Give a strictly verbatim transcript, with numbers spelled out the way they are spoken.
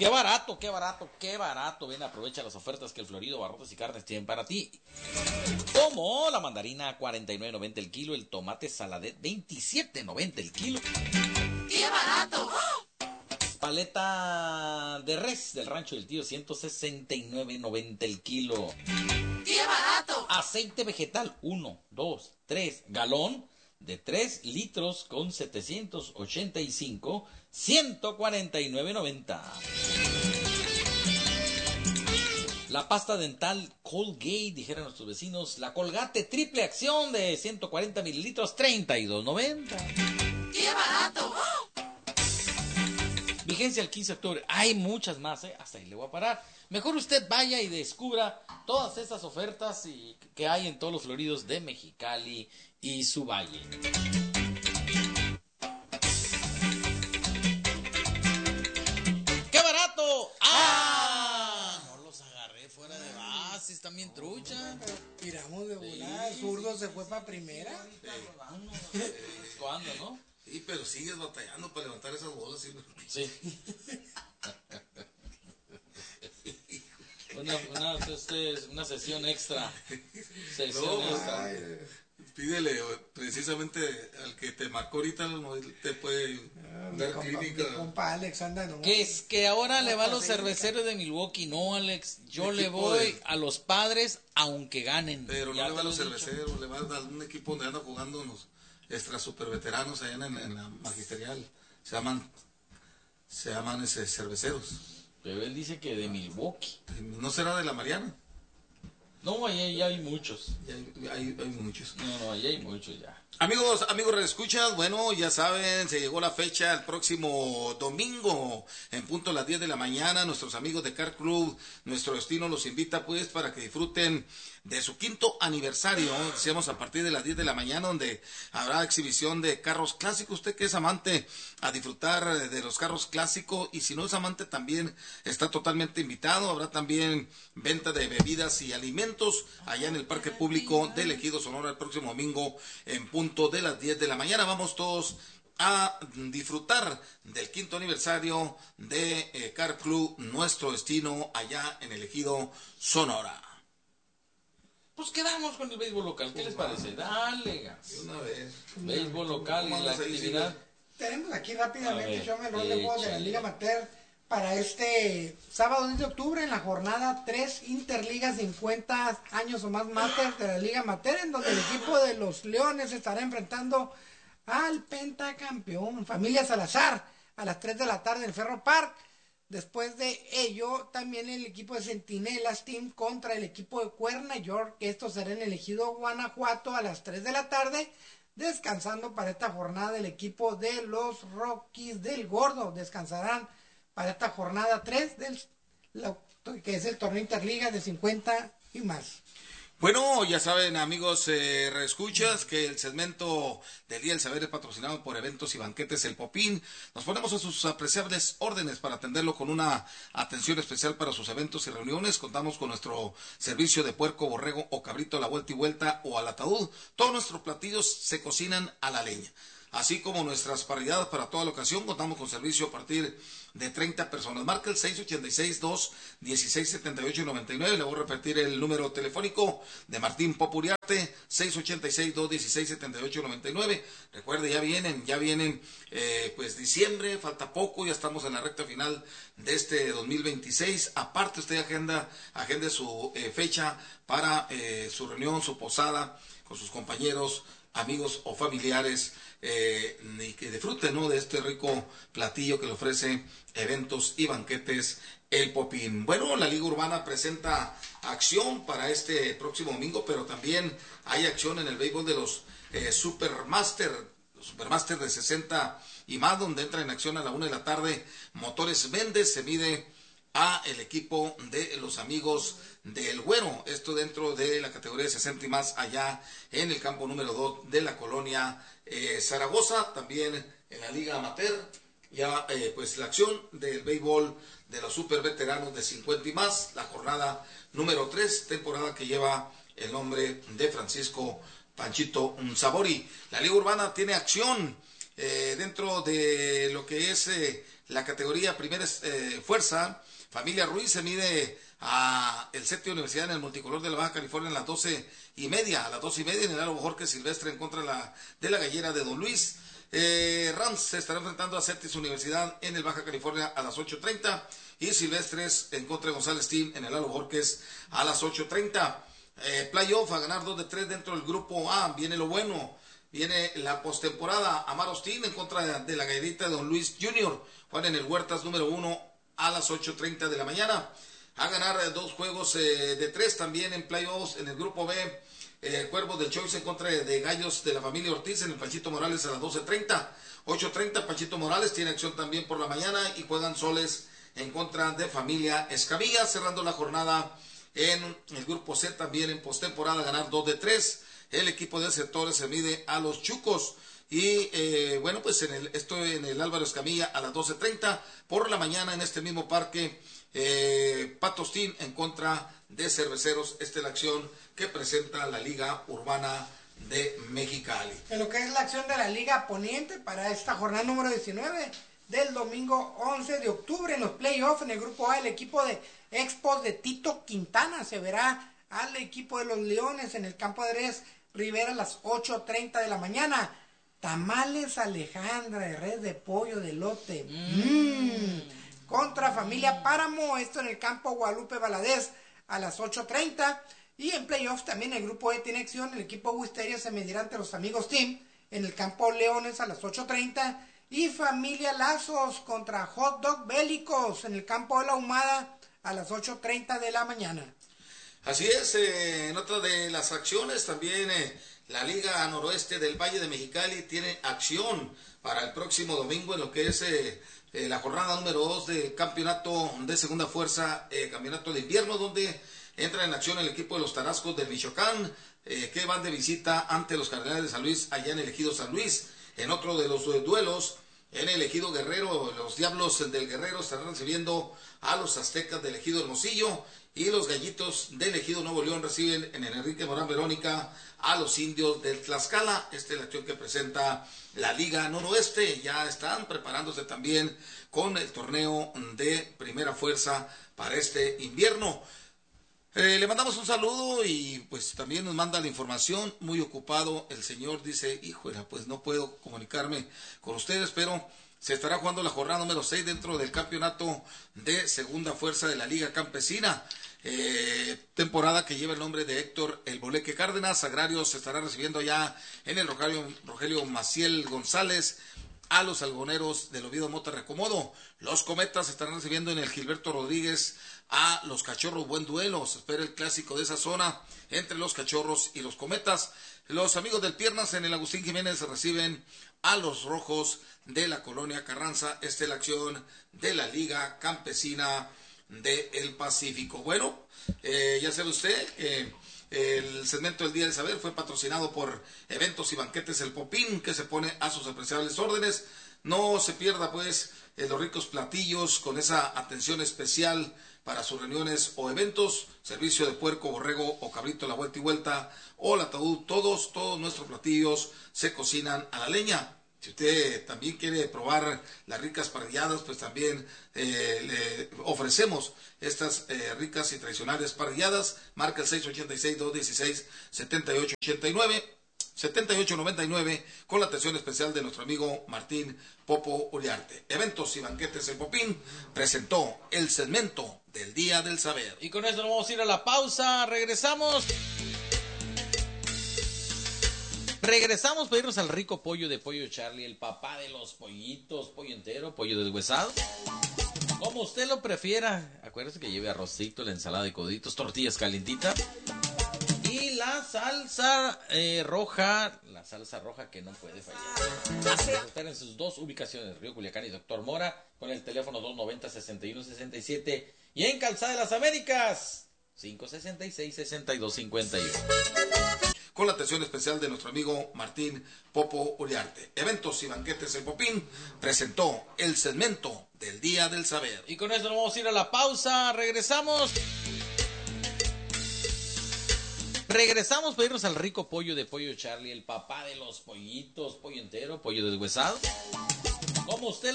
qué barato, qué barato, qué barato. Ven, aprovecha las ofertas que el Florido Barrotes y Carnes tienen para ti. Como la mandarina a cuarenta y nueve noventa el kilo, el tomate saladet veintisiete noventa el kilo. ¡Qué barato! Paleta de res del Rancho del Tío, ciento sesenta y nueve noventa el kilo. ¡Qué barato! Aceite vegetal, uno, dos, tres, galón de tres litros con setecientos ochenta y cinco, ciento cuarenta y nueve noventa. La pasta dental Colgate, dijeron nuestros vecinos, la Colgate triple acción de ciento cuarenta mililitros, treinta y dos noventa. ¡Qué barato! Vigencia el quince de octubre. Hay muchas más, ¿eh? Hasta ahí le voy a parar. Mejor usted vaya y descubra todas estas ofertas y que hay en todos los floridos de Mexicali y su valle. ¡Qué barato! ¡Ah! No los agarré fuera de base, están bien trucha. Tiramos de volar, el zurdo se fue para primera. ¿Cuándo, no? Sí, pero sigues batallando para levantar esas bolas. ¿Sí? Sí. Una, una, este, una sesión extra. Sesión No, extra. ay, pídele precisamente al que te marcó ahorita, te puede Ah, mi dar compa, clínica. mi compa Alex anda no. Que es que ahora le va a los cerveceros de Milwaukee. No, Alex, yo El le equipo voy de- a los Padres aunque ganen. Pero Ya no le va a te los lo he dicho. cerveceros, le va a un equipo donde anda jugando unos extra super veteranos allá en, en la magisterial. Se llaman, se llaman ese, cerveceros. Pero él dice que de Milwaukee. ¿No será de la Mariana? No, ahí hay, hay muchos. Y hay, hay, hay muchos. No, no, ahí hay muchos ya. Amigos, amigos reescuchas, bueno, ya saben, se llegó la fecha el próximo domingo, en punto a las diez de la mañana, nuestros amigos de Car Club, nuestro destino los invita pues para que disfruten de su quinto aniversario, decíamos a partir de las diez de la mañana, donde habrá exhibición de carros clásicos. Usted que es amante a disfrutar de los carros clásicos, y si no es amante también está totalmente invitado. Habrá también venta de bebidas y alimentos allá en el Parque Público del Ejido Sonora el próximo domingo en punto de las diez de la mañana. Vamos todos a disfrutar del quinto aniversario de eh, Car Club, nuestro destino allá en el Ejido Sonora. Pues quedamos con el béisbol local. ¿Qué les parece? Dale, gas. De una vez. Béisbol local y la Vamos ahí, actividad. sí. Tenemos aquí A rápidamente ver, yo me rol de juegos de la échale. Liga Amateur para este sábado diez de octubre en la jornada tres Interligas cincuenta años o más Masters de la Liga Amateur, en donde el equipo de los Leones estará enfrentando al pentacampeón Familia Salazar a las tres de la tarde en el Ferro Park. Después de ello, también el equipo de Centinelas Team contra el equipo de Cuerna York, que esto será en el Ejido Guanajuato a las tres de la tarde. Descansando para esta jornada el equipo de los Rockies del Gordo. Descansarán para esta jornada tres, del, lo, que es el torneo Interliga de cincuenta y más. Bueno, ya saben, amigos, eh, reescuchas, que el segmento del Día del Saber es patrocinado por Eventos y Banquetes El Popín. Nos ponemos a sus apreciables órdenes para atenderlo con una atención especial para sus eventos y reuniones. Contamos con nuestro servicio de puerco, borrego o cabrito a la vuelta y vuelta o al ataúd. Todos nuestros platillos se cocinan a la leña. Así como nuestras parrilladas para toda la ocasión, contamos con servicio a partir de treinta personas. Marca el seis ochenta y seis, dos dieciséis, setenta y ocho, noventa y nueve. Le voy a repetir el número telefónico de Martín Popuriarte, seis ochenta y seis, dos dieciséis, setenta y ocho, noventa y nueve. Recuerde, ya vienen, ya vienen, eh, pues diciembre, falta poco, ya estamos en la recta final de este dos mil veintiséis. Aparte, usted agenda, agende su eh, fecha para eh, su reunión, su posada con sus compañeros, amigos o familiares, eh, y que disfruten, ¿no?, de este rico platillo que le ofrece Eventos y Banquetes El Popín. Bueno, la Liga Urbana presenta acción para este próximo domingo, pero también hay acción en el béisbol de los eh, Supermaster, los Supermaster de sesenta y más, donde entra en acción a la una de la tarde Motores Méndez, se mide a el equipo de los amigos del Güero, esto dentro de la categoría de sesenta y más, allá en el campo número dos de la colonia eh, Zaragoza. También en la Liga Amateur, ya eh, pues la acción del béisbol de los super veteranos de cincuenta y más, la jornada número tres, temporada que lleva el nombre de Francisco Panchito Sabori. La Liga Urbana tiene acción eh, dentro de lo que es eh, la categoría primera eh, fuerza, Familia Ruiz se mide a el Séptima Universidad en el multicolor de la Baja California a las doce y media, a las doce y media en el Álvaro Jorge Silvestre en contra de la, de la Gallera de Don Luis. Eh, Rams se estará enfrentando a Cetis Universidad en el Baja California a las ocho treinta y Silvestres en contra de González Team en el Álvaro Jorques a las ocho treinta. Eh, playoff a ganar dos de tres dentro del grupo A, viene lo bueno. Viene la postemporada, Amar Austin en contra de la Gallerita de Don Luis junior Juan en el Huertas número uno a las ocho treinta de la mañana. A ganar eh, dos juegos eh, de tres también en playoffs en el grupo B. Eh, Cuervos del Choice en contra de, de Gallos de la familia Ortiz en el Panchito Morales a las doce treinta. ocho treinta Panchito Morales tiene acción también por la mañana y juegan Soles en contra de familia Escamilla. Cerrando la jornada en el grupo C también en postemporada, ganar dos de tres. El equipo de sectores se mide a los Chucos. Y eh, bueno, pues en el, esto en el Álvaro Escamilla a las doce treinta. Por la mañana en este mismo parque, eh, Patostín en contra de Cerveceros. Esta es la acción que presenta la Liga Urbana de Mexicali. En lo que es la acción de la Liga Poniente para esta jornada número diecinueve del domingo once de octubre en los playoffs en el grupo A, el equipo de Expos de Tito Quintana se verá al equipo de los Leones en el campo de Andrés Rivera a las ocho treinta de la mañana. Tamales Alejandra de res de pollo de lote. Mm. Contra familia Páramo, esto en el campo Guadalupe Valadez a las ocho treinta. Y en playoffs también el grupo E tiene acción. El equipo Wisteria se medirá ante los amigos Team en el campo Leones a las ocho treinta. Y familia Lazos contra Hot Dog Bélicos en el campo de la Humada a las ocho treinta de la mañana. Así es, eh, en otra de las acciones también eh, la Liga Noroeste del Valle de Mexicali tiene acción para el próximo domingo en lo que es eh, eh, la jornada número dos del campeonato de segunda fuerza, eh, campeonato de invierno, donde entra en acción el equipo de los Tarascos del Michoacán, eh, que van de visita ante los Cardenales de San Luis allá en el Ejido San Luis. En otro de los eh, duelos, en el Ejido Guerrero, los Diablos del Guerrero estarán recibiendo a los Aztecas del Ejido Hermosillo. Y los Gallitos del Ejido Nuevo León reciben en el Enrique Morán Verónica a los Indios del Tlaxcala. Esta es la acción que presenta la Liga Noroeste. Ya están preparándose también con el torneo de primera fuerza para este invierno. Eh, le mandamos un saludo y pues también nos manda la información. Muy ocupado el señor, dice, híjole, pues no puedo comunicarme con ustedes, pero se estará jugando la jornada número seis dentro del campeonato de segunda fuerza de la Liga Campesina. Eh, temporada que lleva el nombre de Héctor El Boleque Cárdenas. Agrarios se estará recibiendo ya en el Rogelio, Rogelio Maciel González a los algoneros del Oviedo Mota Recomodo. Los Cometas estarán recibiendo en el Gilberto Rodríguez a los Cachorros. Buen duelo, se espera el clásico de esa zona entre los Cachorros y los Cometas. Los amigos del Piernas en el Agustín Jiménez reciben a los Rojos de la Colonia Carranza. Esta es la acción de la Liga Campesina del Pacífico. Bueno, eh, ya sabe usted que eh, el segmento del Día del Saber fue patrocinado por Eventos y Banquetes El Popín, que se pone a sus apreciables órdenes. No se pierda pues eh, los ricos platillos con esa atención especial para sus reuniones o eventos, servicio de puerco, borrego o cabrito a la vuelta y vuelta, o el ataúd. Todos, todos nuestros platillos se cocinan a la leña. Si usted también quiere probar las ricas parrilladas, pues también eh, le ofrecemos estas eh, ricas y tradicionales parrilladas. Marca el seis ocho seis, dos uno seis, siete ocho ocho nueve, siete ocho nueve nueve, con la atención especial de nuestro amigo Martín Popo Uriarte. Eventos y Banquetes El Popín presentó el segmento del Día del Saber. Y con esto nos vamos a ir a la pausa. Regresamos. Regresamos para irnos al rico pollo de Pollo Charlie, el papá de los pollitos, pollo entero, pollo deshuesado. Como usted lo prefiera. Acuérdese que lleve arrocito, la ensalada de coditos, tortillas calientitas. Y la salsa eh, roja, la salsa roja que no puede fallar. Estar en sus dos ubicaciones, Río Culiacán y Doctor Mora, con el teléfono dos noventa, sesenta y uno sesenta y siete. Y en Calzada de las Américas, cinco sesenta y seis, sesenta y dos cincuenta y uno. Con la atención especial de nuestro amigo Martín Popo Uriarte. Eventos y Banquetes El Popín presentó el segmento del Día del Saber. Y con esto nos vamos a ir a la pausa. Regresamos. Regresamos para irnos al rico pollo de Pollo Charlie, el papá de los pollitos, pollo entero, pollo deshuesado. Como usted